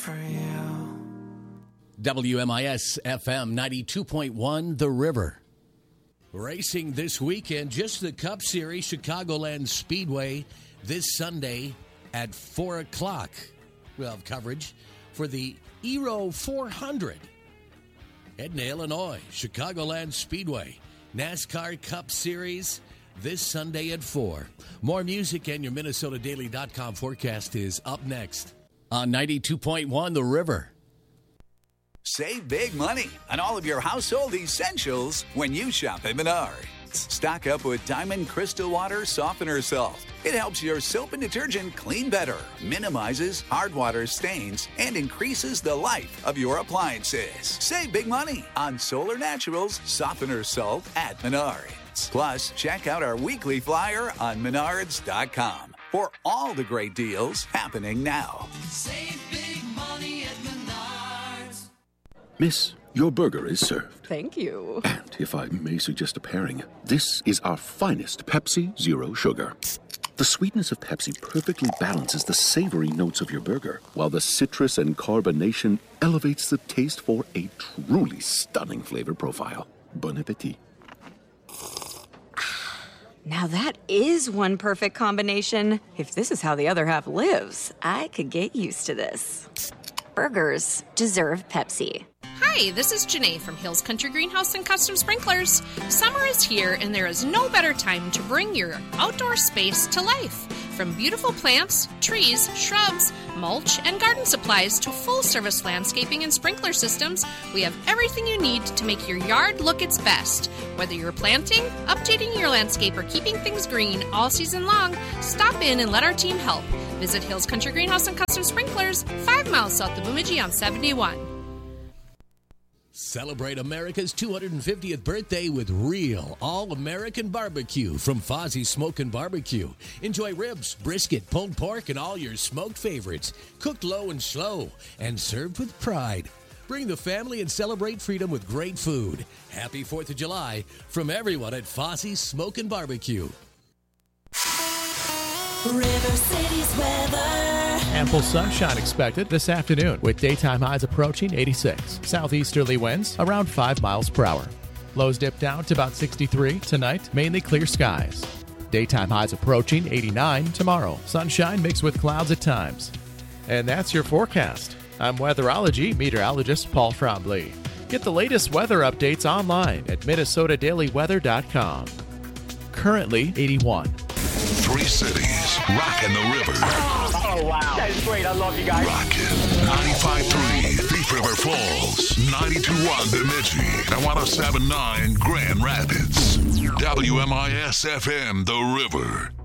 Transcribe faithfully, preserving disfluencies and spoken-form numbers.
For you. W M I S F M ninety-two point one, The River. Racing this weekend, just the Cup Series, Chicagoland Speedway, this Sunday at four o'clock. We'll have coverage for the Aero four hundred. Edna, Illinois, Chicagoland Speedway, NASCAR Cup Series, this Sunday at four. More music and your Minnesota Daily dot com forecast is up next on ninety-two point one, The River. Save big money on all of your household essentials when you shop at Menards. Stock up with Diamond Crystal Water Softener Salt. It helps your soap and detergent clean better, minimizes hard water stains, and increases the life of your appliances. Save big money on Solar Naturals Softener Salt at Menards. Plus, check out our weekly flyer on menards dot com for all the great deals happening now. Save big money at Menards. Miss, your burger is served. Thank you. And if I may suggest a pairing, this is our finest Pepsi Zero Sugar. The sweetness of Pepsi perfectly balances the savory notes of your burger, while the citrus and carbonation elevates the taste for a truly stunning flavor profile. Bon appetit. Now that is one perfect combination. If this is how the other half lives, I could get used to this. Burgers deserve Pepsi. Hi, this is Janae from Hills Country Greenhouse and Custom Sprinklers. Summer is here, and there is no better time to bring your outdoor space to life. From beautiful plants, trees, shrubs, mulch, and garden supplies to full-service landscaping and sprinkler systems, we have everything you need to make your yard look its best. Whether you're planting, updating your landscape, or keeping things green all season long, stop in and let our team help. Visit Hills Country Greenhouse and Custom Sprinklers, five miles south of Bemidji on seventy-one. Celebrate America's two hundred fiftieth birthday with real all-American barbecue from Fozzie Smokin' Barbecue. Enjoy ribs, brisket, pulled pork, and all your smoked favorites. Cooked low and slow and served with pride. Bring the family and celebrate freedom with great food. Happy fourth of July from everyone at Fozzie Smokin' Barbecue. River City's weather. Ample sunshine expected this afternoon with daytime highs approaching eighty-six. Southeasterly winds around five miles per hour. Lows dip down to about sixty-three tonight, mainly clear skies. Daytime highs approaching eighty-nine tomorrow. Sunshine mixed with clouds at times. And that's your forecast. I'm weatherology meteorologist Paul Frombley. Get the latest weather updates online at minnesota daily weather dot com. Currently eighty-one. Three cities, rocking the river. Oh, wow. That is great. I love you guys. Rocking ninety-five point three Thief River Falls, ninety-two point one Bemidji, and one oh seven point nine Grand Rapids. W M I S F M, The River.